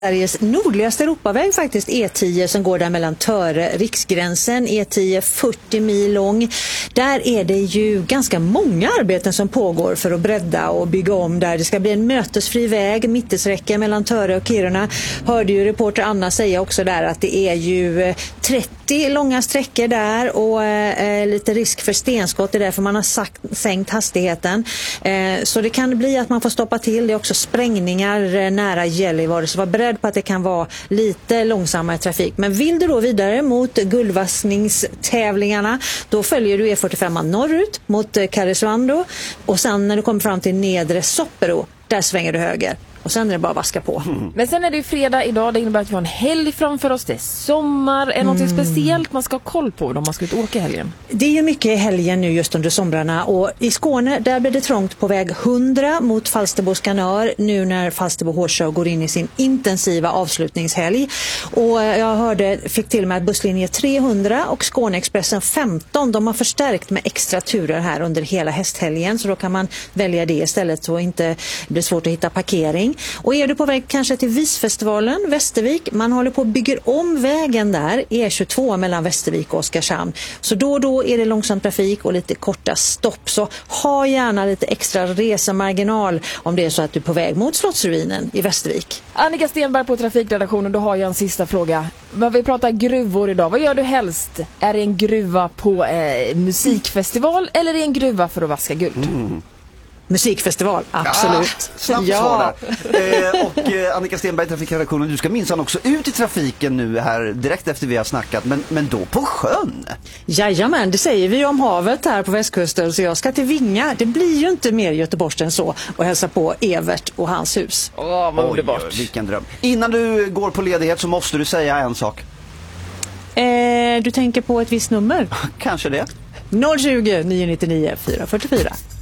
Sveriges nordligaste Europaväg faktiskt, E10 som går där mellan Töre, Riksgränsen, E10 40 mil lång. Där är det ju ganska många arbeten som pågår för att bredda och bygga om där. Det ska bli en mötesfri väg, mittesräcke mellan Töre och Kiruna. Hörde ju reporter Anna säga också där att det är ju 30 långa sträckor där och lite risk för stenskott. Det är därför man har sänkt hastigheten. Så det kan bli att man får stoppa till. Det är också sprängningar nära Gällivare, så var beredd på att det kan vara lite långsammare trafik. Men vill du då vidare mot guldvaskningstävlingarna, då följer du E45 norrut mot Karesuando och sen när du kommer fram till nedre Soppero, där svänger du höger. Och sen är det bara att vaska på. Men sen är det ju fredag idag. Det innebär att vi har en helg framför oss. Det är sommar. Är något speciellt man ska ha koll på om man ska ut och åka i helgen? Det är ju mycket i helgen nu just under somrarna. Och i Skåne där blir det trångt på väg 100 mot Falsterbo Skanör. Nu när Falsterbo Hårsjö går in i sin intensiva avslutningshelg. Och jag fick till med att busslinje 300 och Skåneexpressen 15. De har förstärkt med extra turer här under hela hästhelgen. Så då kan man välja det istället så inte blir svårt att hitta parkering. Och är du på väg kanske till Visfestivalen, Västervik, man håller på att bygga om vägen där, E22 mellan Västervik och Oskarshamn. Så då och då är det långsam trafik och lite korta stopp. Så ha gärna lite extra resemarginal om det är så att du är på väg mot Slottsruinen i Västervik. Annika Stenberg på Trafikredaktionen, då har jag en sista fråga. Vi pratar gruvor idag. Vad gör du helst? Är det en gruva på musikfestival eller är det en gruva för att vaska guld? Musikfestival, absolut. Snabbt svar där. Och Annika Stenberg, Trafikredaktionen, du ska minsann också ut i trafiken nu här direkt efter vi har snackat, men då på sjön. Jajamän, det säger vi om havet här på västkusten, så jag ska till Vinga. Det blir ju inte mer Göteborgs än så och hälsa på Evert och hans hus. Vad underbart. Oj, vilken dröm. Innan du går på ledighet så måste du säga en sak. Du tänker på ett visst nummer? Kanske det. 020 999 444.